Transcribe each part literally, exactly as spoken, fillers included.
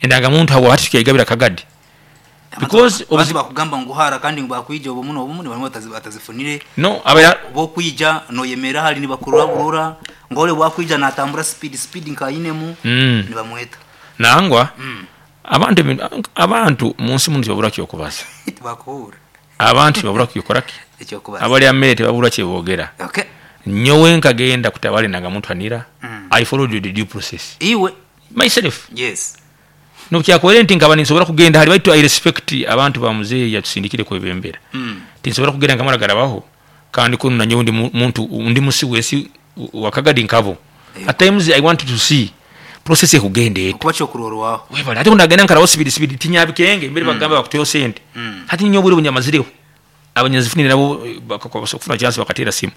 endagamuntu abo hati tukigabira kagadi because obazi bakugamba nguhara kandi ngbakwija obumuntu obumuntu bamwe batazifunire no abaya bo kwija no yemera hali ni bakurura burura ngole bwakwija natambura speed speed nkayinemu mm. ni bamweta nangwa mm. abantu abantu munsi munzi babura kyokubaza bakura abantu babura kyokoraki ekyokubaza abali amere babura kyebogera okay nyowe nkagenda kutabale nagamuntu anira mm. I followed the due process iwe myself yes no kyakwere nti nkaba ninsobora kugenda hali baitu I respect abantu ba muzeyi yatusindikire kwebembera mm. tinsobora kugenda nkamara garabaho kandi kuno nanyo ndi muntu ndi musiwesi wakagadi nkabo yeah. At times I want to see process e kugende kuba cyo kurorwaho webala ati ndagenda nkara speed speed tinyabikenge mbere bagamba bakuteyo sente mm. hati nyo buri bunyamazireho abanyazifunire nabo bakakofuna chance bakatira simu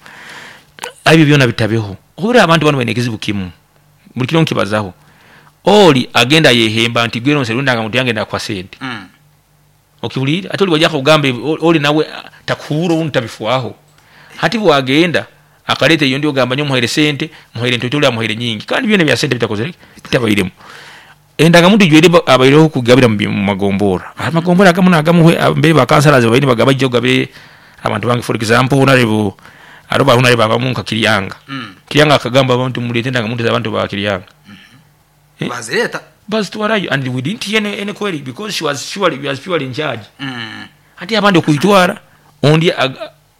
ayi byona bitabeho uri abantu bano benegezi bukimu muri kilo nkibazaho oli agenda yehemba anti gwero nserunda ngamuntu yange ndakwa sente mm. okibulira atoli bajja kugambe oli nawe takuro untabifuaho hati bwagenda akalete iyo ndio gamba nyo muhere sente muhere ntotoli amuhere nyingi kandi byone bya sente bitakozere bitabayiremo endaga muntu jwere abayiro kugabira mu magombora amagombora agamuna agamuhe mbere bakansala ze bayini bagaba jogabe abantu bangi for example unarebo aroba unarebo abamunka kiriyanga mm. kiriyanga akagamba abantu mulete ndaga muntu abantu ba kiriyanga eh? Bazireta bas to arayo and we didn't hear any, any query because she was surely we was purely in charge mm. hati abandi kuitwara ondi ag,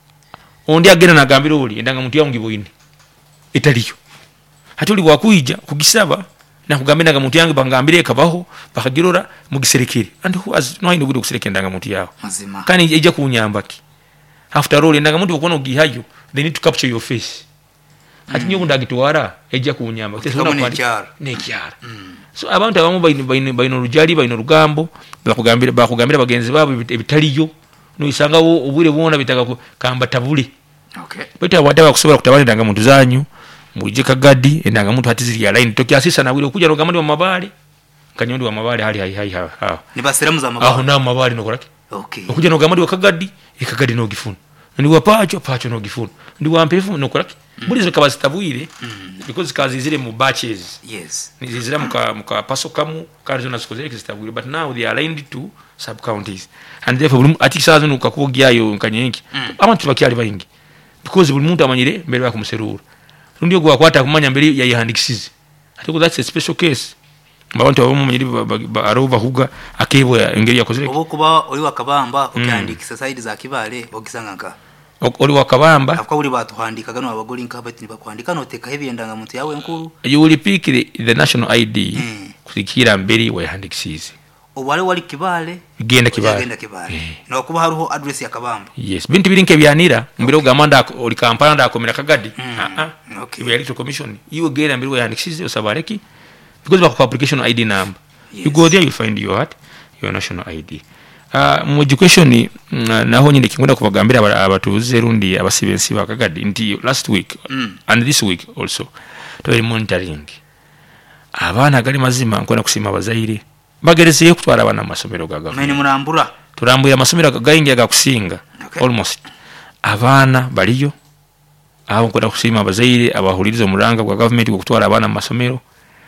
ondi agena nagambira oli endanga muntu yangu boyini italiyo hati oli wakuija kugisaba na kugambira ndanga muntu yangu bangambire kabaho bakagirora mugiserekere and who has no ino budi kuserekera ndanga muntu yawo mazima kandi ija kunyambaki after all ndanga muntu okono gihayo they need to capture your face hati mm. nyo ndagitwara ejja kunyamba tesona kwa ne kyara mm. so abantu abamu bayino bayino bayino rujali bayino rugambo bakugambira bakugambira bagenzi babo ebitaliyo no isanga wo ubure bona bitaka kamba tabuli okay bita wadawa kusobora kutabana ndanga muntu zanyu muje kagadi endanga muntu hatiziri ya line toki asisa na wile kuja no gamandi wa mabale kanyondi wa mabale hali hai hai ha ni baseramu za mabale aho na mabale no koraki okay okuja no gamandi wa kagadi ikagadi no gifuna ndi wa pacho pacho no gifuna ndi wa mpefu no koraki mm. buli zikaba zitabuire mm. because kazi zile mu batches yes ni zizira muka muka paso kamu kandi zona sikozele zitabuire but now they are aligned to sub counties and therefore ati sazo nukakugiayo nkanyenki mm. abantu bakyali bayingi because buli muntu amanyire mbere bakumuserura ndio gwa kwata kumanya mbere yayihandikisize atiko that's a special case abantu abo mumanyire arova huga akebo engeri yakozele obo kuba oli wakabamba okandikisa mm. side za kibale ogisanganga oli wakabamba afka uli batuhandika gano abagoli nkabati nibakwandika noteka hebi endanga muntu yawe nkuru you will pick the, the national I D mm. kusikira mbere wayihandikisize obwale wali kibale genda kibale genda kibale yeah. no kuba haruho address ya kabamba yes bintu birinke byanira mbere okay. Ugamanda oli kampala ndakomera kagadi mm. ah ah okay we electoral commission you genda mbere wayihandikisize osabareki because of application I D number yes. You go there you find your what your national I D uh mu education uh, naho nyine kingunda kubagambira abatuze rundi abasibensi bakagadi nti last week mm. and this week also to monitoring abana gali mazima nkona kusima bazaire bagereze kutwara abana amasomero gaga meni murambura turambuye amasomero gaingi agakusinga okay. Almost abana baliyo abo nkona kusima bazaire abahulirizo muranga gwa government gukutwara abana amasomero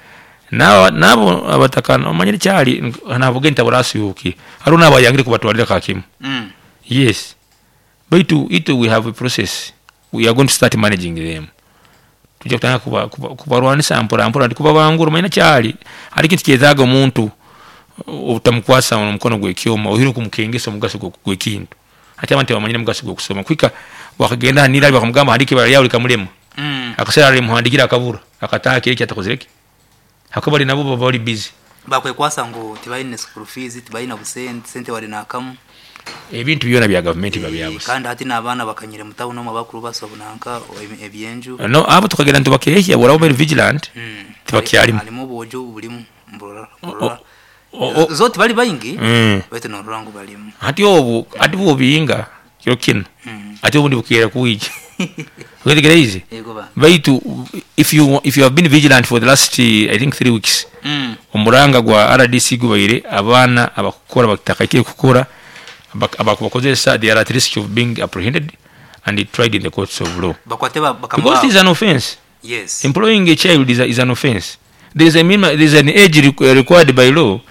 na nabo abatakana omanyire cyali navuga ntaburasi yuki aruna abayangire kubatwarira kakimu mm. Yes but it we have a process we are going to start managing them tujja kutanga kuba kubarwanisa ampora ampora ndikuba banguru manyina cyali ari kintu kyezaga umuntu utamkwasa mu mkono gwe kyoma ohiro kumukengesa mugaso gwe kintu ati abantu bamanyina mugaso gwe kusoma kwika wakagenda nira bakamugamba handike bali yawe kamulema mm. akasera ari muhandikira akabura akataka kile cyatakozereke akabali nabo bali busy bakwe kwasa ngo tibayine school fees tibayina busente sente wali nakamu ebintu byona bya government babyabuse kandi ati nabana bakanyire mutawu no mabakuru basobunanka ebyenju no abo tukagenda ntubakehya bora obere vigilant mm. tibakyali ali mu bojo bulimu mburora mburora zote bali bayingi mm. bete no rangu balimu ati obu ati bo binga kyo kin mm. ati obu ndibukira kuiji Very crazy. Wait to if you if you have been vigilant for the last uh, I think three weeks. Mm. Umuranga gwa R D C gubaire abana abakora batakakire kukora abakubakozesa they are at risk of being apprehended and tried in the courts of law. Because it is an offense. Yes. Employing a child is, a, is an offense. There is a minimum, there is an age required by law